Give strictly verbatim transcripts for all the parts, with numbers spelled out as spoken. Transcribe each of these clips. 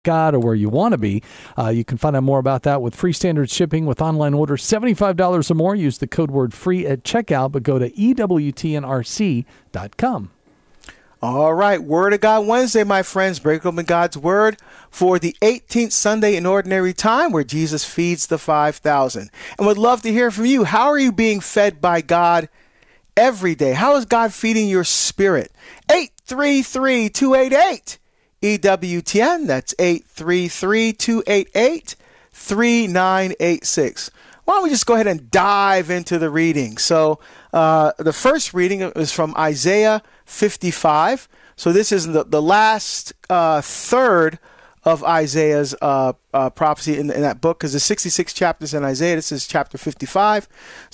God or where you want to be. Uh, you can find out more about that with free standard shipping with online orders seventy-five dollars or more. Use the code word free at checkout, but go to E W T N R C dot com. All right, Word of God Wednesday, my friends. Break open God's Word for the eighteenth Sunday in Ordinary Time, where Jesus feeds the five thousand. And would love to hear from you. How are you being fed by God every day? How is God feeding your spirit? eight three three, two eight eight, E W T N. That's eight three three, two eight eight, three nine eight six. Why don't we just go ahead and dive into the reading? So uh, the first reading is from Isaiah fifty-five. So this is the, the last uh, third of Isaiah's uh, uh, prophecy in, in that book, because there's sixty-six chapters in Isaiah. This is chapter fifty-five.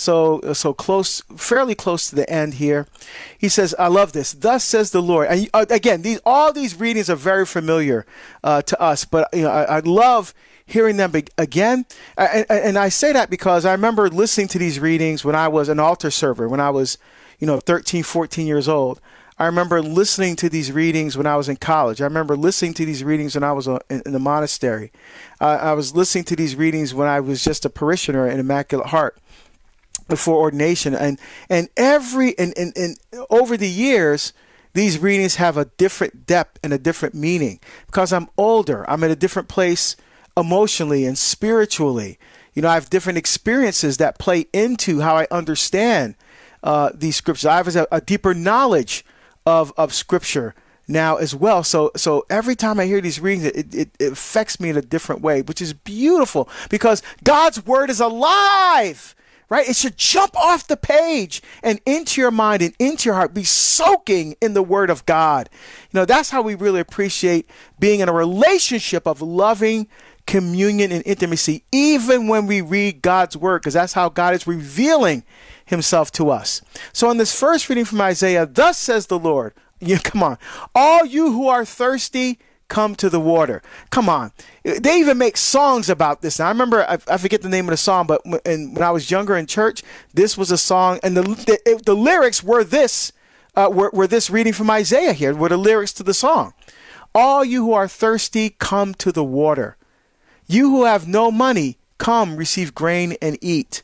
So so close, fairly close to the end here. He says, I love this. Thus says the Lord. And uh, again, these all these readings are very familiar uh, to us, but you know, I, I love hearing them again. And, and I say that because I remember listening to these readings when I was an altar server, when I was, you know, thirteen, fourteen years old. I remember listening to these readings when I was in college. I remember listening to these readings when I was in, in the monastery. Uh, I was listening to these readings when I was just a parishioner in Immaculate Heart before ordination. And and every and, and, and over the years, these readings have a different depth and a different meaning because I'm older. I'm at a different place emotionally and spiritually. You know, I have different experiences that play into how I understand uh, these scriptures. I have a, a deeper knowledge of of scripture now as well. So so every time I hear these readings, it, it, it affects me in a different way, which is beautiful because God's word is alive, right? It should jump off the page and into your mind and into your heart, be soaking in the word of God. You know, that's how we really appreciate being in a relationship of loving communion and intimacy, even when we read God's word, because that's how God is revealing himself to us. So in this first reading from Isaiah, thus says the Lord, yeah, come on, all you who are thirsty, come to the water. Come on. They even make songs about this. Now, I remember, I, I forget the name of the song, but when, when I was younger in church, this was a song, and the the, the lyrics were this, uh, were, were this reading from Isaiah here, were the lyrics to the song. All you who are thirsty, come to the water. You who have no money, come receive grain and eat.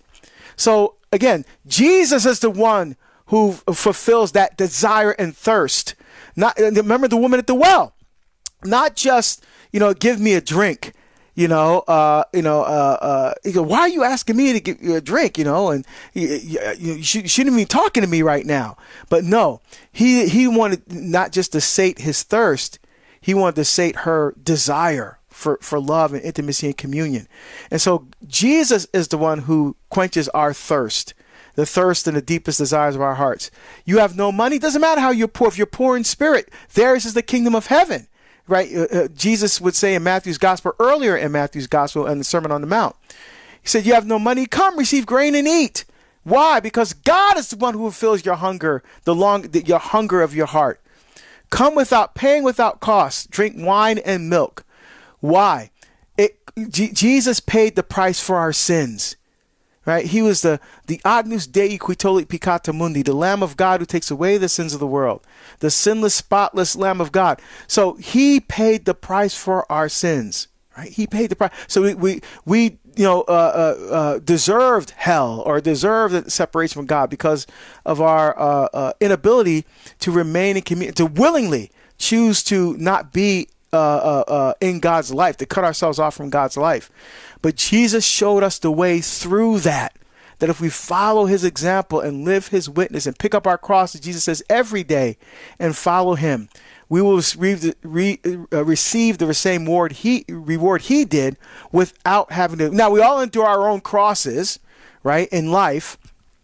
So again, Jesus is the one who fulfills that desire and thirst. Not remember the woman at the well, not just, you know, give me a drink, you know, uh, you know, uh, uh, you go, why are you asking me to give you a drink, you know, and you, you, you shouldn't be talking to me right now. But no, he, he wanted not just to sate his thirst, he wanted to sate her desire for, for love and intimacy and communion. And so Jesus is the one who quenches our thirst, the thirst and the deepest desires of our hearts. You have no money. Doesn't matter how you're poor. If you're poor in spirit, theirs is the kingdom of heaven, right? Uh, uh, Jesus would say in Matthew's gospel, earlier in Matthew's gospel and the Sermon on the Mount, he said, you have no money. Come receive grain and eat. Why? Because God is the one who fulfills your hunger, the long, the, your hunger of your heart. Come without paying, without cost. Drink wine and milk. Why? It, G- Jesus paid the price for our sins, right? He was the, the Agnus Dei qui tollit peccata mundi, the Lamb of God who takes away the sins of the world, the sinless, spotless Lamb of God. So he paid the price for our sins, right? He paid the price. So we, we, we you know, uh, uh, uh, deserved hell or deserved the separation from God because of our uh, uh, inability to remain in community, to willingly choose to not be Uh, uh, uh, in God's life, to cut ourselves off from God's life. But Jesus showed us the way through that, that if we follow his example and live his witness and pick up our cross, as Jesus says, every day and follow him, we will receive the, re, uh, receive the same reward he, reward he did without having to. Now, we all endure our own crosses, right, in life,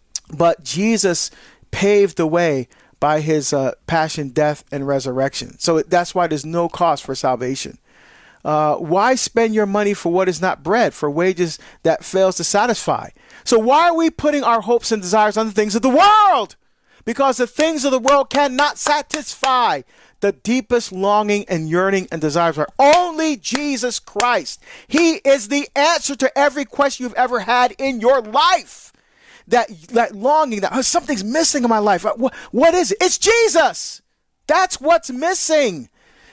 but Jesus paved the way by his uh, passion, death, and resurrection. So that's why there's no cost for salvation. Uh, why spend your money for what is not bread, for wages that fails to satisfy? So why are we putting our hopes and desires on the things of the world? Because the things of the world cannot satisfy the deepest longing and yearning and desires are only Jesus Christ. He is the answer to every question you've ever had in your life. That, that longing, that oh, something's missing in my life. What, what is it? It's Jesus. That's what's missing.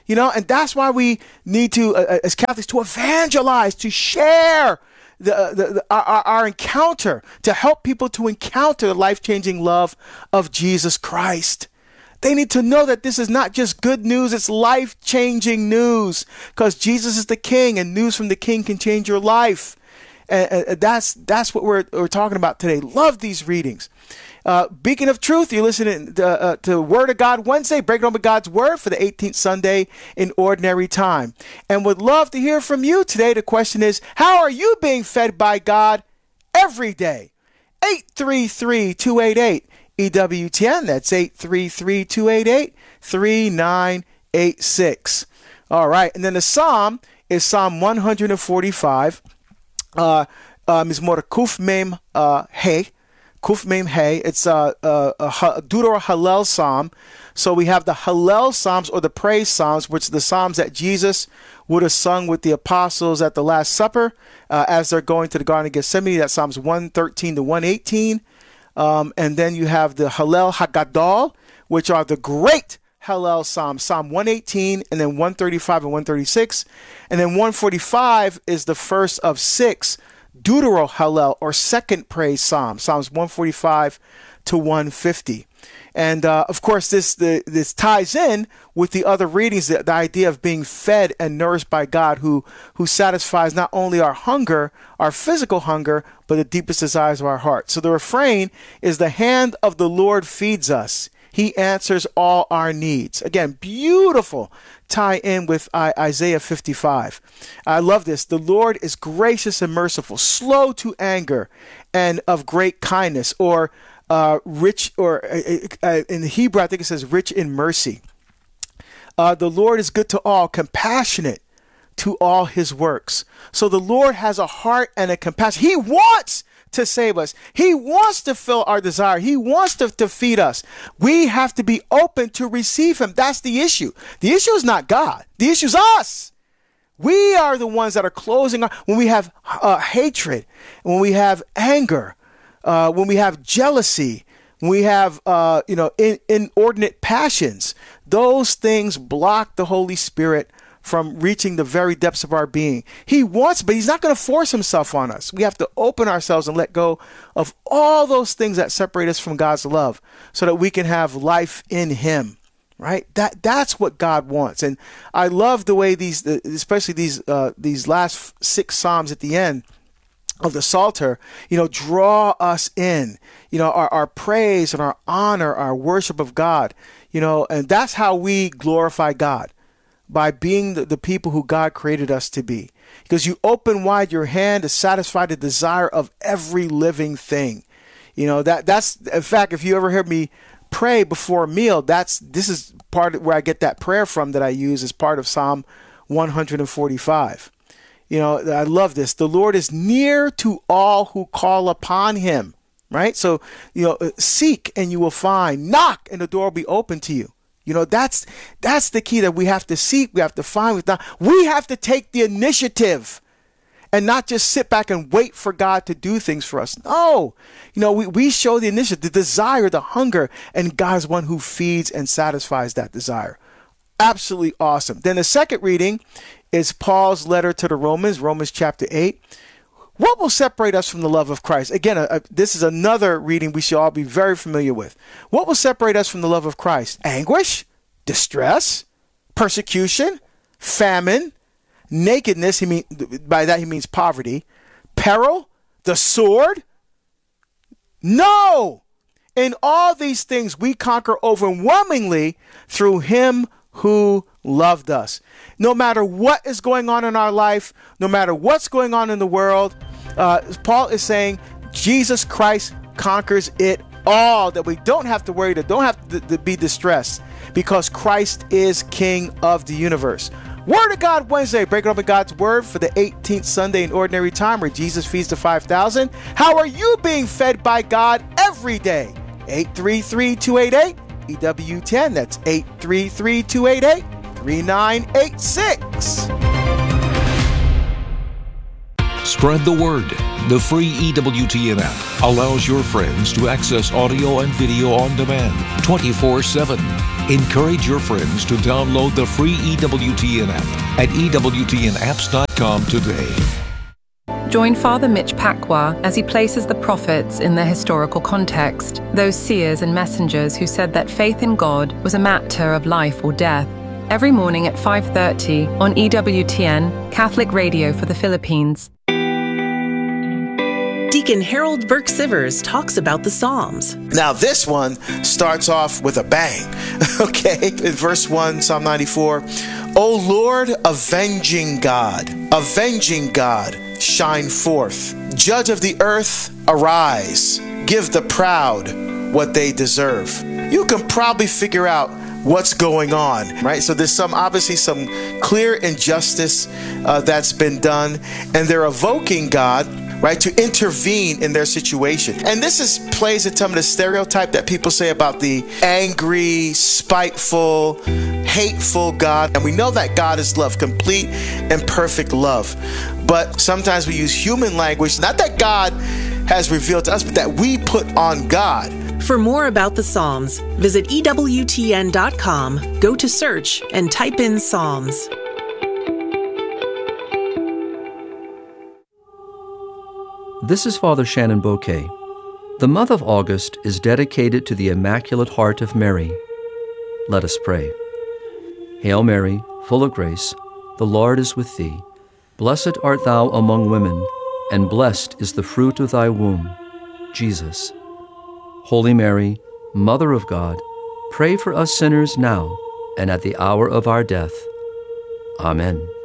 You know, and that's why we need to, uh, as Catholics, to evangelize, to share the, the, the our, our encounter, to help people to encounter the life-changing love of Jesus Christ. They need to know that this is not just good news, it's life-changing news, because Jesus is the King, and news from the King can change your life. And uh, that's that's what we're, we're talking about today. Love these readings. Uh, Beacon of Truth, you're listening to, uh, to Word of God Wednesday, breaking open God's Word for the eighteenth Sunday in Ordinary Time. And would love to hear from you today. The question is, how are you being fed by God every day? eight three three, two eight eight, E W T N. That's eight three three, two eight eight, three nine eight six. All right. And then the Psalm is Psalm one forty-five. Uh, uh, Mizmor Kuf Mem uh, Hey. Kuf Mem Hey. It's a, a, a Deutero Hallel Psalm. So we have the Hallel Psalms, or the Praise Psalms, which are the Psalms that Jesus would have sung with the apostles at the Last Supper uh, as they're going to the Garden of Gethsemane. That's Psalms one thirteen to one eighteen. Um, and then you have the Hallel Hagadol, which are the great Hallel Psalms, Psalm one eighteen, and then one thirty-five and one thirty-six. And then one forty-five is the first of six Deutero Hallel, or second praise Psalm, Psalms one forty-five to one fifty. And uh, of course, this the, this ties in with the other readings, the, the idea of being fed and nourished by God, who who satisfies not only our hunger, our physical hunger, but the deepest desires of our heart. So the refrain is, the hand of the Lord feeds us. He answers all our needs. Again, beautiful tie in with uh, Isaiah fifty-five. I love this. The Lord is gracious and merciful, slow to anger, and of great kindness, or uh, rich, or uh, uh, in the Hebrew, I think it says rich in mercy. Uh, the Lord is good to all, compassionate to all his works. So the Lord has a heart and a compassion. He wants to save us. He wants to fill our desire. He wants to, to feed us. We have to be open to receive him. That's the issue. The issue is not God. The issue is us. We are the ones that are closing our, when we have uh, hatred, when we have anger, uh, when we have jealousy, when we have, uh, you know, in, inordinate passions. Those things block the Holy Spirit from reaching the very depths of our being. He wants, but he's not going to force himself on us. We have to open ourselves and let go of all those things that separate us from God's love, so that we can have life in him, right? That that's what God wants. And I love the way these, especially these uh, these last six Psalms at the end of the Psalter, you know, draw us in, you know, our, our praise and our honor, our worship of God, you know, and that's how we glorify God. By being the, the people who God created us to be. Because you open wide your hand to satisfy the desire of every living thing. You know, that that's, in fact, if you ever heard me pray before a meal, that's, this is part of where I get that prayer from that I use as part of Psalm one forty-five. You know, I love this. The Lord is near to all who call upon him, right? So, you know, seek and you will find, knock and the door will be open to you. You know, that's that's the key, that we have to seek, we have to find. We have to take the initiative and not just sit back and wait for God to do things for us. No, you know, we, we show the initiative, the desire, the hunger, and God is one who feeds and satisfies that desire. Absolutely awesome. Then the second reading is Paul's letter to the Romans, Romans chapter eight. What will separate us from the love of Christ? Again, uh, this is another reading we should all be very familiar with. What will separate us from the love of Christ? Anguish, distress, persecution, famine, nakedness. He mean, by that he means poverty, peril, the sword. No! In all these things we conquer overwhelmingly through him who loved us. No matter what is going on in our life, no matter what's going on in the world, uh, Paul is saying Jesus Christ conquers it all, that we don't have to worry, that don't have to, to be distressed, because Christ is King of the universe. Word of God Wednesday, breaking open God's Word for the eighteenth Sunday in Ordinary Time, where Jesus feeds the five thousand. How are you being fed by God every day? eight three three, two eight eight, E W ten. That's eight three three, two eight eight, three nine eight six. Spread the word. The free E W T N app allows your friends to access audio and video on demand twenty-four seven. Encourage your friends to download the free E W T N app at E W T N apps dot com today. Join Father Mitch Pacwa as he places the prophets in their historical context, those seers and messengers who said that faith in God was a matter of life or death. Every morning at five thirty on E W T N, Catholic Radio for the Philippines. Deacon Harold Burke Sivers talks about the Psalms. Now this one starts off with a bang. Okay, in verse one, Psalm ninety-four, O Lord, avenging God, avenging God, shine forth. Judge of the earth, arise. Give the proud what they deserve. You can probably figure out what's going on, right? So there's some, obviously some clear injustice uh, that's been done, and they're evoking God, right, to intervene in their situation. And this is plays into some of the stereotype that people say about the angry, spiteful, hateful God. And we know that God is love, complete and perfect love. But sometimes we use human language, not that God has revealed to us, but that we put on God. For more about the Psalms, visit E W T N dot com, go to search, and type in Psalms. This is Father Shannon Bouquet. The month of August is dedicated to the Immaculate Heart of Mary. Let us pray. Hail Mary, full of grace, the Lord is with thee. Blessed art thou among women, and blessed is the fruit of thy womb, Jesus. Holy Mary, Mother of God, pray for us sinners now and at the hour of our death. Amen.